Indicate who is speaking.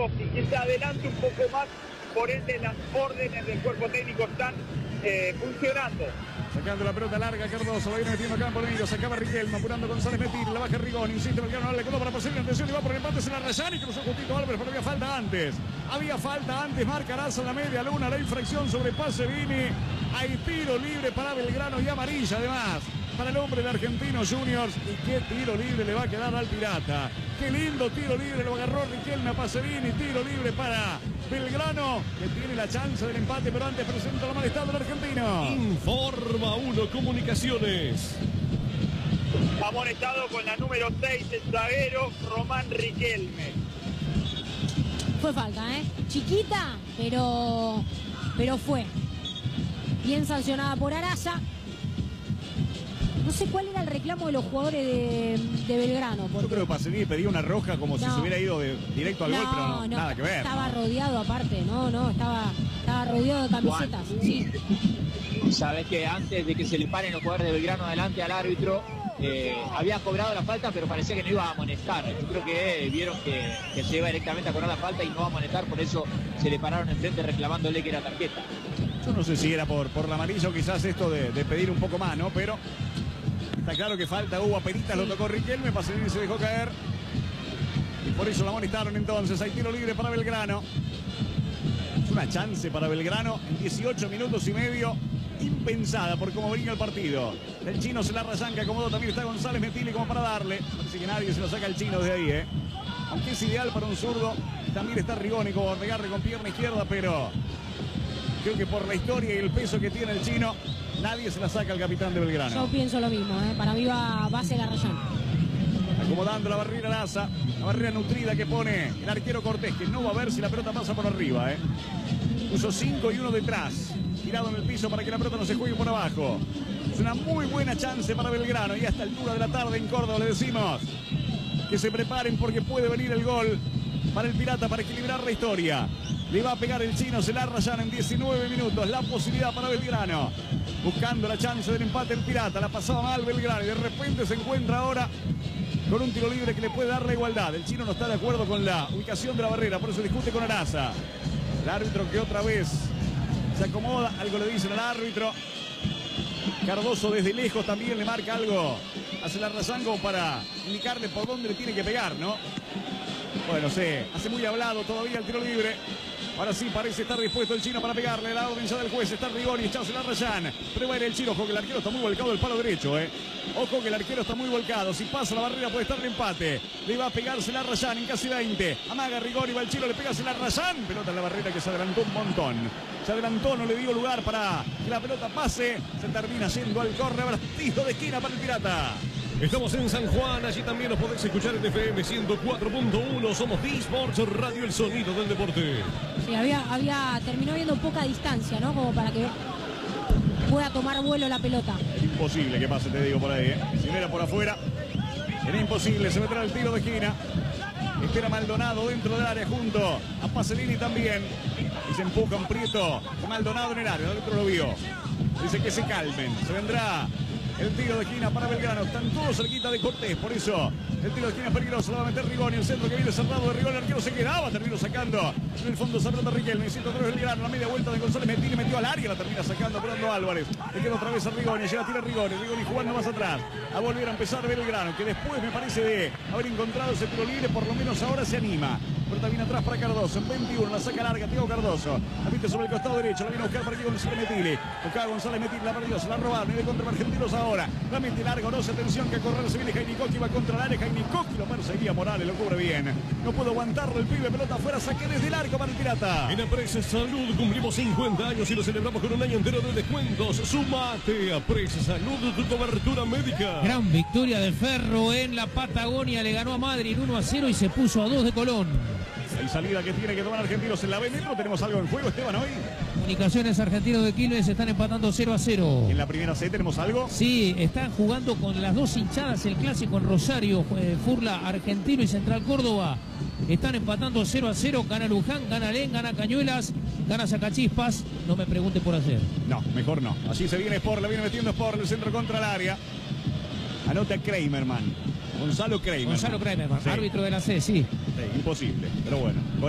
Speaker 1: Bukowski, que se adelante un poco más, por ende las órdenes del cuerpo técnico están funcionando.
Speaker 2: Sacando la pelota larga, Cardoso, lo viene metiendo campo enemigo, sacaba Riquelme, apurando González Metir, la baja Rigoni, insiste, Belgrano no le quedó para pasar la atención y va por el empate, se la Rayán y cruzó justito Álvarez, pero había falta antes. Había falta antes, marca Araza en la media luna, la infracción sobre Passerini. Hay tiro libre para Belgrano y amarilla además para el hombre de Argentinos Juniors. Y qué tiro libre le va a quedar al Pirata. Qué lindo tiro libre, lo agarró Riquelme a Passerini, tiro libre para Belgrano, que tiene la chance del empate, pero antes presenta el malestar del argentino.
Speaker 3: Informa 1 Comunicaciones.
Speaker 1: Amonestado con la número 6, el zaguero Román Riquelme.
Speaker 4: Fue falta, chiquita, pero fue. Bien sancionada por Araza. No sé cuál era el reclamo de los jugadores de Belgrano.
Speaker 2: Yo creo que Passerini pedía una roja como si se hubiera ido directo al gol, pero no, nada que ver.
Speaker 4: Estaba rodeado aparte, estaba rodeado de camisetas. Sí.
Speaker 5: Sabes que antes de que se le paren los jugadores de Belgrano adelante al árbitro, había cobrado la falta, pero parecía que no iba a amonestar. Yo creo que vieron que se iba directamente a cobrar la falta y no va a amonestar, por eso se le pararon enfrente reclamándole que era tarjeta.
Speaker 2: Yo no sé si era por la amarilla o quizás esto de pedir un poco más, ¿no? Pero está claro que falta, hubo apenitas, lo tocó Riquelme, Passerini se dejó caer. Y por eso la amonestaron entonces. Hay tiro libre para Belgrano. Es una chance para Belgrano en 18 minutos y medio. Impensada por cómo brinca el partido. El chino se la arranca, acomodó, también está González Metili como para darle. Parece que nadie se lo saca el chino desde ahí, Aunque es ideal para un zurdo. También está Rigoni como regarre con pierna izquierda, pero creo que por la historia y el peso que tiene el chino, nadie se la saca al capitán de Belgrano.
Speaker 4: Yo pienso lo mismo, para mí va a ser Arrayán.
Speaker 2: Acomodando la barrera Laza, la barrera nutrida que pone el arquero Cortés, que no va a ver si la pelota pasa por arriba, Puso 5 y 1 detrás, tirado en el piso para que la pelota no se juegue por abajo. Es una muy buena chance para Belgrano y a esta altura de la tarde en Córdoba le decimos que se preparen porque puede venir el gol para el Pirata para equilibrar la historia. Le va a pegar el chino, se la Rayán en 19 minutos. La posibilidad para Belgrano. Buscando la chance del empate el Pirata. La pasaba mal Belgrano y de repente se encuentra ahora con un tiro libre que le puede dar la igualdad. El chino no está de acuerdo con la ubicación de la barrera, por eso discute con Araza. El árbitro que otra vez se acomoda, algo le dicen al árbitro. Cardoso desde lejos también le marca algo hace la Rayán como para indicarle por dónde le tiene que pegar, ¿no? Bueno, hace muy hablado todavía el tiro libre. Ahora sí parece estar dispuesto el chino para pegarle. La orden ya del juez. Está Rigoni, echarse la Rayán. Prueba el chino. Ojo que el arquero está muy volcado del palo derecho, Ojo que el arquero está muy volcado. Si pasa la barrera puede estar el empate. Le va a pegarse la Rayán en casi 20. Amaga Rigoni, va el chino, le pegase la Rayán. Pelota en la barrera que se adelantó un montón. Se adelantó, no le dio lugar para que la pelota pase. Se termina yendo al córner. Habrá tiro de esquina para el Pirata.
Speaker 3: Estamos en San Juan, allí también nos podés escuchar en FM 104.1. Somos D-Sports Radio, el sonido del deporte.
Speaker 4: Sí, terminó viendo poca distancia, ¿no? Como para que pueda tomar vuelo la pelota.
Speaker 2: Es imposible que pase, te digo por ahí, Si no era por afuera, era imposible. Se meterá el tiro de esquina. Espera Maldonado dentro del área junto a Passerini también. Y se empuja un Prieto. Maldonado en el área, el otro lo vio. Dice que se calmen. Se vendrá el tiro de esquina para Belgrano. Están todos cerquita de Cortés. Por eso el tiro de esquina es peligroso. Lo va a meter Rigoni. El centro que viene cerrado de Rigoni. El arquero se quedaba. Terminó sacando en el fondo esa pelota Riquelme. 103 Belgrano. La media vuelta de González Metili. Metió al área. La termina sacando Brando Álvarez. Le queda otra vez a Rigoni. Llega a tirar Rigoni. Rigoni jugando más atrás. A volver a empezar Belgrano. Que después me parece de haber encontrado ese tiro libre. Por lo menos ahora se anima. Pero también atrás para Cardoso. En 21. La saca larga. Thiago Cardoso. La mete sobre el costado derecho. La viene a buscar para aquí González Metili. Buscaba González Metili. La perdió. Se la robaron. Y de contra Argentinos ahora. La mete largo. No se atención que a correr se viene Jaime Coqui. Va contra el área. Jaime Coqui lo perseguía Morales. Lo cubre bien. No pudo aguantarlo el pibe. Pelota afuera. Saque desde el arco para el Pirata.
Speaker 3: En Apresa Salud cumplimos 50 años y lo celebramos con un año entero de descuentos. Sumate a Apresa Salud, tu cobertura médica.
Speaker 6: Gran victoria de Ferro en la Patagonia. Le ganó a Madrid 1-0 y se puso a 2 de Colón.
Speaker 2: Hay salida que tiene que tomar Argentinos en la B. ¿No tenemos algo en juego, Esteban, hoy?
Speaker 6: Comunicaciones Argentinos de Quilmes están empatando 0-0.
Speaker 2: ¿En la primera C tenemos algo?
Speaker 6: Sí, están jugando con las dos hinchadas el clásico en Rosario. Furla Argentino y Central Córdoba. Están empatando 0-0. Gana Luján, gana Len, gana Cañuelas, gana Sacachispas. No me pregunte por hacer.
Speaker 2: No, mejor no. Así se viene Sport, la viene metiendo Sport, el centro contra el área. Anota Kramerman. Gonzalo Kramerman.
Speaker 6: Gonzalo Kramerman, sí. Árbitro de la C, sí.
Speaker 2: Sí, imposible, pero bueno.